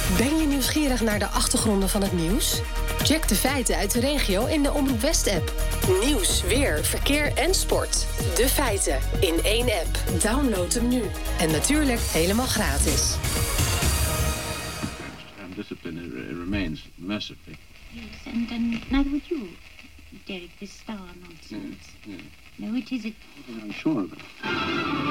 Ben je nieuwsgierig naar de achtergronden van het nieuws? Check de feiten uit de regio in de Omroep West-app. Nieuws, weer, verkeer en sport. De feiten in één app. Download hem nu. En natuurlijk helemaal gratis. Discipline remains mercifully. Yes, and neither would you, Derek, this star nonsense. Yeah. No, it isn't. I'm sure of it.